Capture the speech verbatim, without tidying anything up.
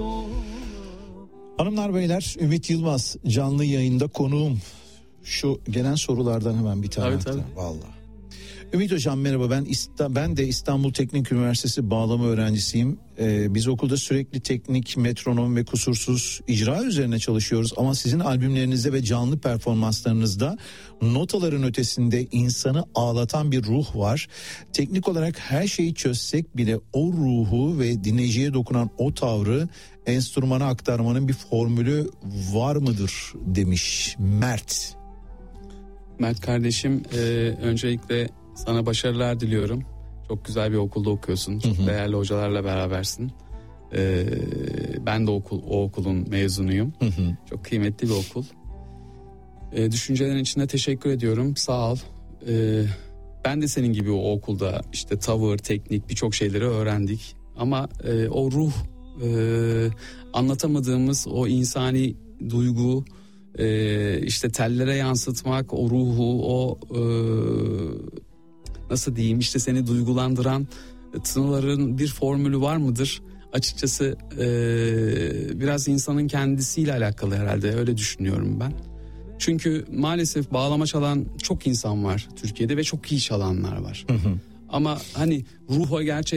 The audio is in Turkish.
Hanımlar beyler, Ümit Yılmaz canlı yayında konuğum. Şu gelen sorulardan hemen bir tane. Tabii tabii. Vallahi. Ümit Hocam merhaba, ben İsta, ben de İstanbul Teknik Üniversitesi bağlama öğrencisiyim. Ee, biz okulda sürekli teknik, metronom ve kusursuz icra üzerine çalışıyoruz. Ama sizin albümlerinizde ve canlı performanslarınızda notaların ötesinde insanı ağlatan bir ruh var. Teknik olarak her şeyi çözsek bile o ruhu ve dinleyiciye dokunan o tavrı enstrümana aktarmanın bir formülü var mıdır demiş Mert. Mert kardeşim, e, öncelikle sana başarılar diliyorum. Çok güzel bir okulda okuyorsun. Çok hı hı. değerli hocalarla berabersin. Ee, ben de okul, o okulun mezunuyum. Hı hı. Çok kıymetli bir okul. Ee, düşüncelerin için de teşekkür ediyorum. Sağ ol. Ee, ben de senin gibi o okulda işte tavır, teknik birçok şeyleri öğrendik. Ama e, o ruh, e, anlatamadığımız o insani duygu, e, işte tellere yansıtmak, o ruhu, o... E, nasıl diyeyim, işte seni duygulandıran tınıların bir formülü var mıdır? Açıkçası e, biraz insanın kendisiyle alakalı herhalde, öyle düşünüyorum ben. Çünkü maalesef bağlama çalan çok insan var Türkiye'de ve çok iyi çalanlar var. Hı hı. Ama hani ruha gerçekten